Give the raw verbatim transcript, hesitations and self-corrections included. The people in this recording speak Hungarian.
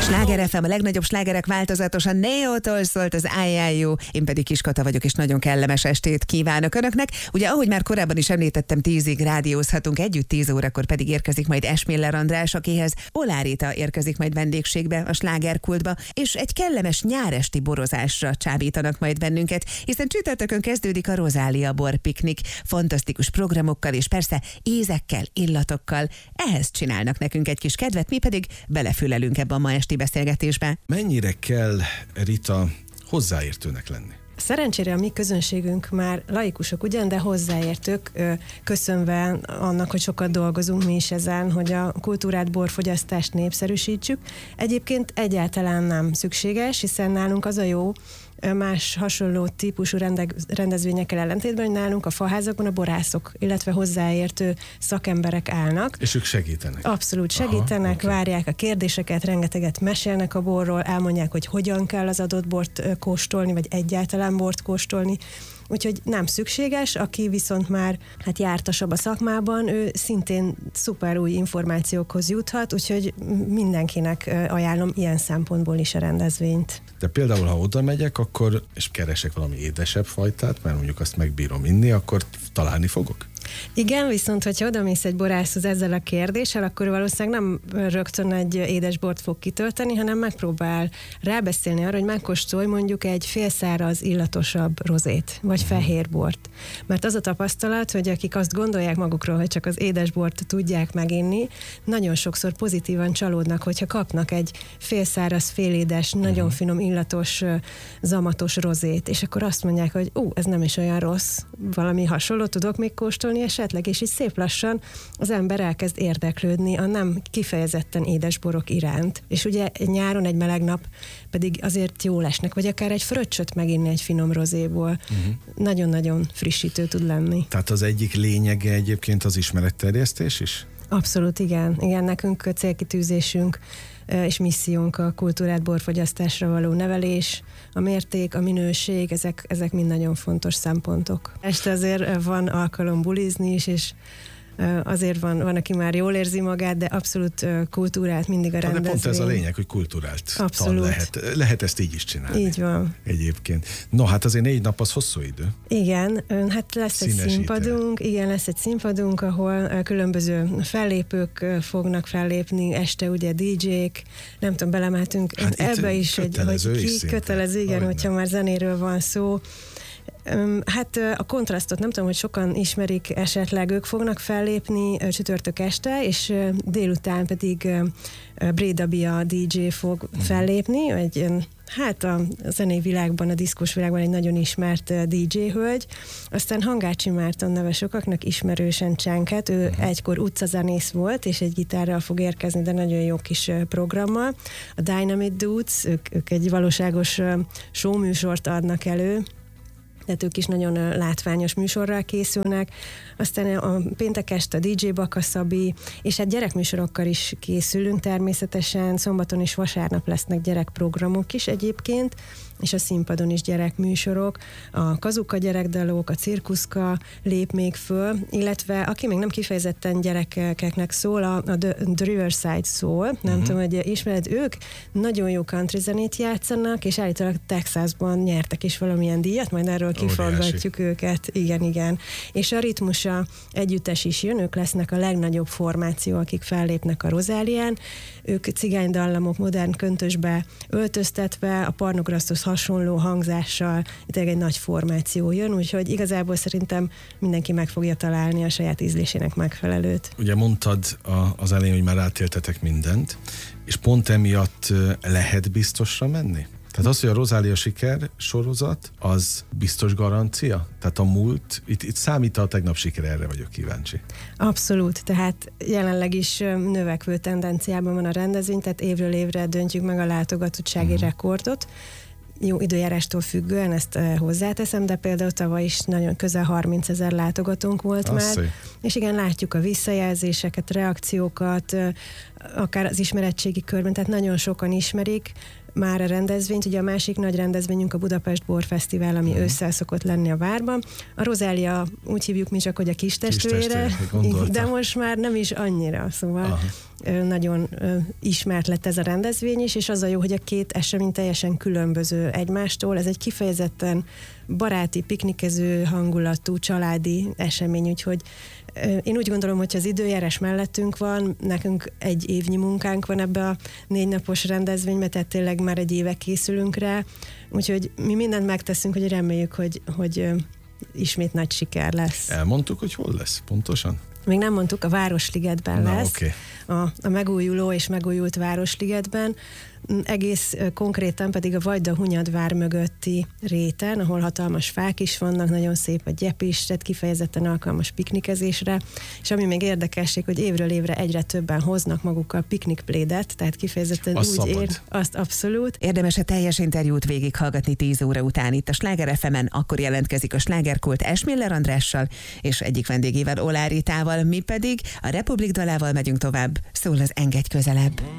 Sláger ef em, a legnagyobb slágerek változatosan Neo-tól szólt az I I U, én pedig Kiskata vagyok, és nagyon kellemes estét kívánok Önöknek. Ugye, ahogy már korábban is említettem, tízig rádiózhatunk együtt, tíz órakor pedig érkezik majd Esmiller András, akihez Oláh Rita érkezik majd vendégségbe a slágerkultba, és egy kellemes nyáresti borozásra csábítanak majd bennünket, hiszen csütörtökön kezdődik a Rozália borpiknik, fantasztikus programokkal és persze ízekkel, illatokkal. Ehhez csinálnak nekünk egy kis kedvet, mi pedig belefülelünk ebbe a ma esti beszélgetésbe. Mennyire kell, Rita, hozzáértőnek lenni? Szerencsére a mi közönségünk már laikusok ugyan, de hozzáértők, köszönve annak, hogy sokat dolgozunk mi is ezen, hogy a kultúrát, borfogyasztást népszerűsítsük. Egyébként egyáltalán nem szükséges, hiszen nálunk az a jó, más hasonló típusú rendezvényekkel ellentétben, hogy nálunk a faházakban a borászok, illetve hozzáértő szakemberek állnak. És ők segítenek? Abszolút segítenek, Aha, várják okay. a kérdéseket, rengeteget mesélnek a borról, elmondják, hogy hogyan kell az adott bort kóstolni, vagy egyáltalán bort kóstolni. Úgyhogy nem szükséges, aki viszont már hát jártasabb a szakmában, ő szintén szuper új információkhoz juthat, úgyhogy mindenkinek ajánlom ilyen szempontból is a rendezvényt. De például, ha oda megyek, akkor, és keresek valami édesebb fajtát, mert mondjuk azt megbírom inni, akkor találni fogok? Igen, viszont hogyha odamész egy borászhoz ezzel a kérdéssel, akkor valószínűleg nem rögtön egy édesbort fog kitölteni, hanem megpróbál rábeszélni arra, hogy megkóstolj mondjuk egy félszáraz, illatosabb rozét, vagy fehérbort. Mert az a tapasztalat, hogy akik azt gondolják magukról, hogy csak az édesbort tudják meginni, nagyon sokszor pozitívan csalódnak, hogyha kapnak egy félszáraz, félédes, nagyon uh-huh. finom, illatos, zamatos rozét, és akkor azt mondják, hogy ú, ez nem is olyan rossz, valami hasonló tudok még kóstolni esetleg, és így szép lassan az ember elkezd érdeklődni a nem kifejezetten édes borok iránt. És ugye nyáron egy meleg nap pedig azért jól esnek, vagy akár egy fröccsöt meginni egy finom rozéból. Uh-huh. Nagyon-nagyon frissítő tud lenni. Tehát az egyik lényege egyébként az ismeretterjesztés is? Abszolút, igen. Igen, nekünk a célkitűzésünk és missziónk a kultúrát, borfogyasztásra való nevelés, a mérték, a minőség, ezek, ezek mind nagyon fontos szempontok. Este azért van alkalom bulizni is, és azért van, van, aki már jól érzi magát, de abszolút kultúrált mindig a rendezvény. De pont ez a lényeg, hogy kultúrált lehet. Lehet ezt így is csinálni. Így van. Egyébként. No, hát azért négy nap az hosszú idő. Igen, hát lesz Színesíte. egy színpadunk, igen, lesz egy színpadunk, ahol különböző fellépők fognak fellépni, este ugye dé jék, nem tudom, belemeltünk hát ebbe is, hogy, hogy ki kötelező, igen, Hogyne. hogyha már zenéről van szó. Hát a kontrasztot nem tudom, hogy sokan ismerik, esetleg ők fognak fellépni csütörtök este, és délután pedig Breda Bia dé jé fog fellépni, egy hát a zenei világban, a diszkós világban egy nagyon ismert dé jé hölgy. Aztán Hangácsi Márton neve sokaknak ismerősen Csenket, ő uh-huh. egykor utcazenész volt, és egy gitárral fog érkezni, de nagyon jó kis programmal. A Dynamite Dudes, ők, ők egy valóságos showműsort adnak elő, tehát ők is nagyon látványos műsorral készülnek. Aztán a péntek este a dé jé Baka Szabi, és hát gyerekműsorokkal is készülünk természetesen, szombaton és vasárnap lesznek gyerekprogramok is egyébként, és a színpadon is gyerekműsorok, a Kazuka gyerekdalók, a Cirkuszka lép még föl, illetve aki még nem kifejezetten gyerekeknek szól, a, a The, The Riverside szól, nem uh-huh. tudom, hogy ismered, ők nagyon jó country zenét játszanak, és állítólag Texasban nyertek is valamilyen díjat, majd erről kifaggatjuk őket. Igen, igen. És a Ritmusa együttes is jön, ők lesznek a legnagyobb formáció, akik fellépnek a Rozálián. Ők cigánydallamok modern köntösbe öltöztetve, a Parnograsztos hasonló hangzással, itt egy nagy formáció jön, úgyhogy igazából szerintem mindenki meg fogja találni a saját ízlésének megfelelőt. Ugye mondtad a, az elején, hogy már átéltetek mindent, és pont emiatt lehet biztosra menni? Tehát az, hogy a Rozália siker sorozat, az biztos garancia? Tehát a múlt, itt, itt számít a tegnap siker, erre vagyok kíváncsi. Abszolút, tehát jelenleg is növekvő tendenciában van a rendezvény, tehát évről évre döntjük meg a látogatottsági uh-huh. rekordot. Jó időjárástól függően ezt hozzáteszem, de például tavaly is nagyon közel harmincezer látogatónk volt Azt már. Szépen. És igen, látjuk a visszajelzéseket, reakciókat, akár az ismeretségi körben, tehát nagyon sokan ismerik már a rendezvényt. Ugye a másik nagy rendezvényünk a Budapest Borfesztivál, ami uh-huh. ősszel szokott lenni a Várban. A Rozália, úgy hívjuk mi csak, hogy a kistestvére, de most már nem is annyira, szóval uh-huh. nagyon ismert lett ez a rendezvény is, és az a jó, hogy a két esemény teljesen különböző egymástól. Ez egy kifejezetten baráti, piknikező hangulatú, családi esemény, úgyhogy én úgy gondolom, hogy az időjárás mellettünk van, nekünk egy évnyi munkánk van ebbe a négy napos rendezvénybe, tehát tényleg már egy éve készülünk rá, úgyhogy mi mindent megteszünk, hogy reméljük, hogy, hogy ismét nagy siker lesz. Elmondtuk, hogy hol lesz pontosan? Még nem mondtuk, a Városligetben Na, lesz. Okay. A, a megújuló és megújult Városligetben. Egész konkrétan pedig a Vajda-Hunyadvár mögötti réten, ahol hatalmas fák is vannak, nagyon szép a gyep is, tehát kifejezetten alkalmas piknikezésre, és ami még érdekesség, hogy évről évre egyre többen hoznak magukkal piknikplédet, tehát kifejezetten az úgy szabad. ér, azt abszolút. Érdemes a teljes interjút végighallgatni tíz óra után itt a Sláger ef emen, akkor jelentkezik a slágerkult Esmiller Andrással és egyik vendégével, Oláh Ritával, mi pedig a Republik dalával megyünk tovább, szól az Engedj közelebb.